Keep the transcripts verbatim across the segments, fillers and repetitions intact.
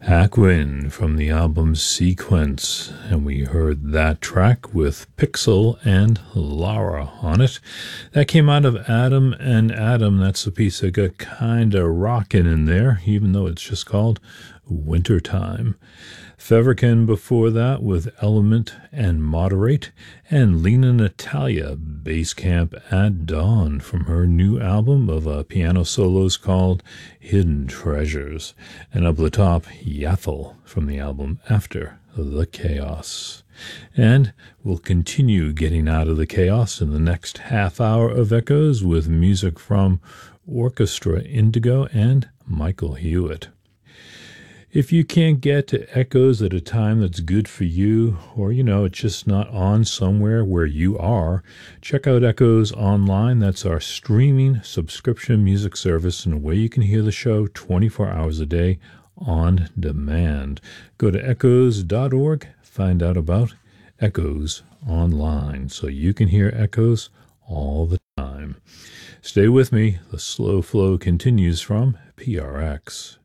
Aquin from the album Sequence, and we heard that track with Pixel and Lara on it. That came out of Adam and Adam. That's a piece that got kinda rockin' in there, even though it's just called Wintertime. Feverkin before that with Element and Moderate, and Lena Natalia, Bass Camp at Dawn, from her new album of uh, piano solos called Hidden Treasures. And up the top, Yathel from the album After the Chaos. And we'll continue getting out of the chaos in the next half hour of Echoes with music from Orchestra Indigo and Michael Hewitt. If you can't get to Echoes at a time that's good for you, or, you know, it's just not on somewhere where you are, check out Echoes Online. That's our streaming subscription music service and a way you can hear the show twenty-four hours a day on demand. Go to echoes dot org, find out about Echoes Online, so you can hear Echoes all the time. Stay with me. The slow flow continues from P R X.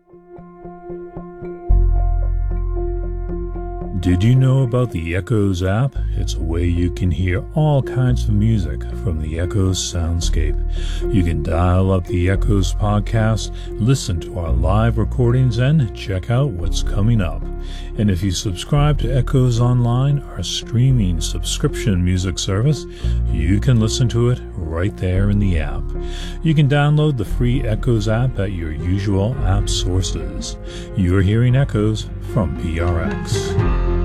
Did you know about the Echoes app? It's a way you can hear all kinds of music from the Echoes soundscape. You can dial up the Echoes podcast, listen to our live recordings, and check out what's coming up. And if you subscribe to Echoes Online, our streaming subscription music service, you can listen to it right there in the app. You can download the free Echoes app at your usual app sources. You're hearing Echoes from P R X.